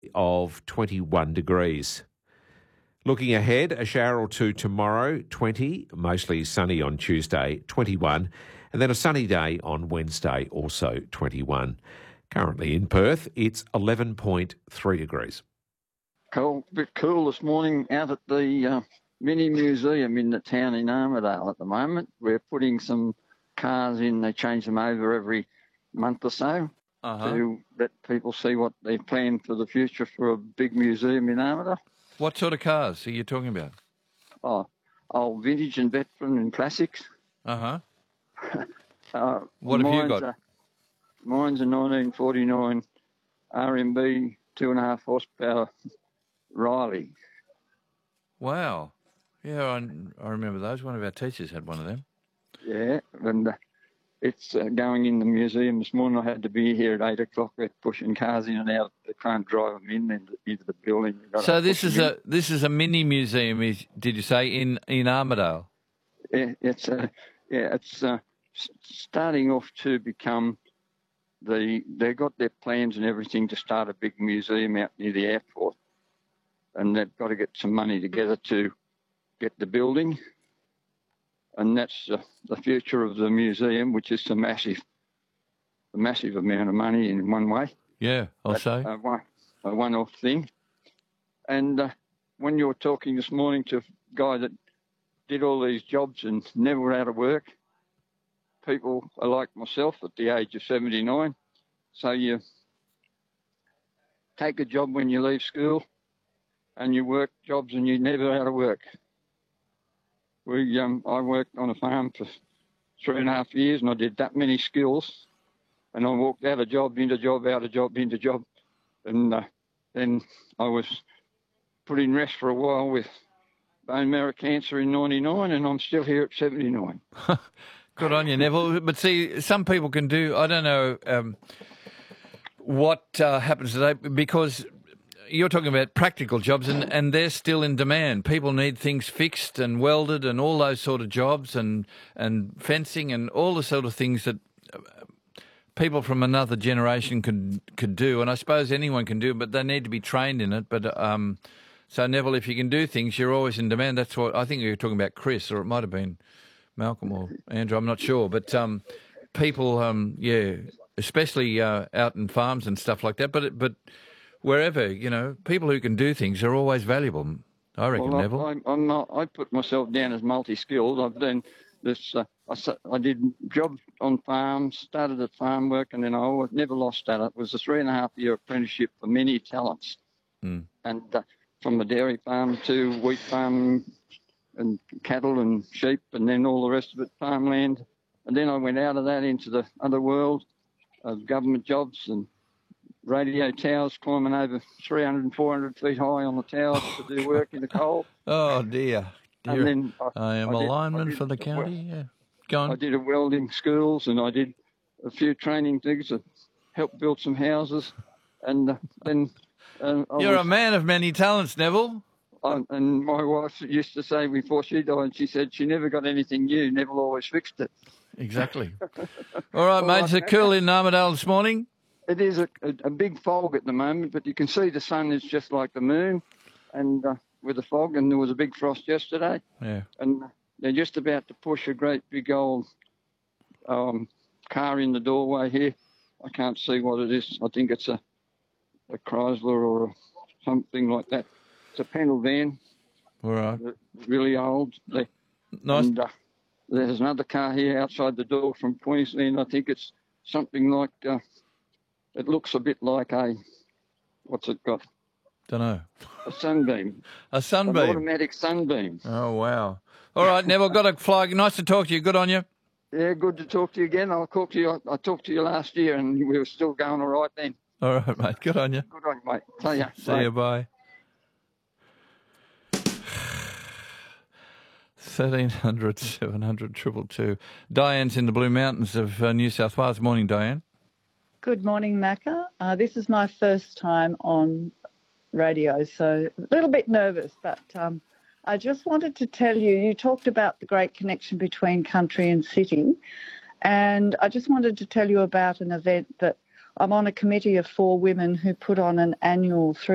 of 21 degrees. Looking ahead, a shower or two tomorrow, 20, mostly sunny on Tuesday, 21, and then a sunny day on Wednesday, also 21. Currently in Perth, it's 11.3 degrees. Cool, a bit cool this morning out at the mini museum in the town in Armidale at the moment. We're putting some cars in. They change them over every month or so to let people see what they've planned for the future for a big museum in Armidale. What sort of cars are you talking about? Oh, old vintage and veteran and classics. What have you got? Mine's a 1949 RMB 2.5 horsepower Riley. Wow. Yeah, I remember those. One of our teachers had one of them. Yeah, and it's going in the museum this morning. I had to be here at 8 o'clock. They're pushing cars in and out. They can't drive them into the building. So this is a mini museum, did you say, in Armidale? Yeah, it's starting off to become they've got their plans and everything to start a big museum out near the airport, and they've got to get some money together to get the building. And that's the future of the museum, which is a massive amount of money in one way. Yeah, I'll say. A one-off thing. And when you were talking this morning to a guy that did all these jobs and never out of work, people are like myself at the age of 79. So you take a job when you leave school and you work jobs and you're never out of work. I worked on a farm for 3.5 years, and I did that many skills, and I walked out of job, into job, out of job, into job, and then I was put in rest for a while with bone marrow cancer in 99, and I'm still here at 79. Good on you, Neville. But see, some people can do, I don't know what happens today, because you're talking about practical jobs, and they're still in demand. People need things fixed and welded and all those sort of jobs, and fencing and all the sort of things that people from another generation could do. And I suppose anyone can do it, but they need to be trained in it. But so, Neville, if you can do things, you're always in demand. That's what I think you were talking about, Chris, or it might have been Malcolm or Andrew. I'm not sure. But people, especially out in farms and stuff like that. But wherever, people who can do things are always valuable, I reckon, Neville. I put myself down as multi-skilled. I've done this. I did jobs on farms, started at farm work, and then I never lost that. It was a 3.5-year apprenticeship for many talents. And from a dairy farm to wheat farm and cattle and sheep, and then all the rest of it, farmland. And then I went out of that into the other world of government jobs and radio towers, climbing over 300 and 400 feet high on the towers to do work in the coal. Oh, dear. And then I am a lineman for the county. Yeah. Go on. I did a welding schools, and I did a few training things that helped build some houses. And then... You're a man of many talents, Neville. And my wife used to say before she died, she said she never got anything new, Neville always fixed it. Exactly. All right, mate. Is it cool in Armidale this morning? It is a big fog at the moment, but you can see the sun is just like the moon, and with the fog, and there was a big frost yesterday. Yeah. And they're just about to push a great big old car in the doorway here. I can't see what it is. I think it's a Chrysler or something like that. It's a panel van. All right. Really old. Nice. And there's another car here outside the door from Queensland. I think it's something like... it looks a bit like what's it got? Don't know. A sunbeam. A sunbeam? An automatic sunbeam. Oh, wow. All right, Neville, got to fly. Nice to talk to you. Good on you. Yeah, good to talk to you again. I talked to you last year, and we were still going all right then. All right, mate. Good on you. Good on you, mate. See ya. See you. Bye. 1300 700 222. Diane's in the Blue Mountains of New South Wales. Morning, Diane. Good morning, Macca. This is my first time on radio, so a little bit nervous, but I just wanted to tell you, you talked about the great connection between country and city, and I just wanted to tell you about an event that I'm on a committee of 4 women who put on an annual